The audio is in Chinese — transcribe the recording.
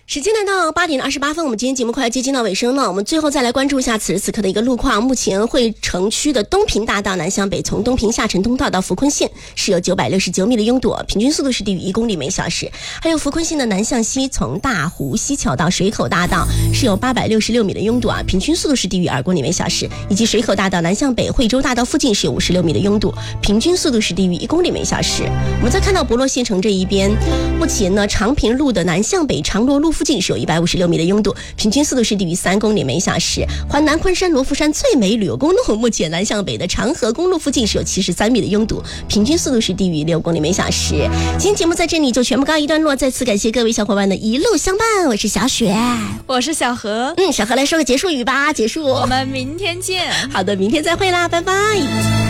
时间来到8点28分，我们今天节目快要接近到尾声了。我们最后再来关注一下此时此刻的一个路况。目前惠城区的东平大道南向北，从东平下沉通道到福坤线是有969米的拥堵，平均速度是低于1公里每小时。还有福坤线的南向西，从大湖西桥到水口大道是有866米的拥堵平均速度是低于2公里每小时。以及水口大道南向北，惠州大道附近是有56米的拥堵，平均速度是低于1公里每小时。我们再看到博洛县城这一边，目前呢长平路的南向北长罗路附近是有156米的拥堵，平均速度是低于3公里每小时。环南昆山罗浮山最美旅游公路目前南向北的长河公路附近是有73米的拥堵，平均速度是低于6公里每小时。今天节目在这里就全部告一段落，再次感谢各位小伙伴的一路相伴。我是小雪， 我是小何。 小何来说个结束语吧。结束， 我们明天见。 好的，明天再会啦，拜拜。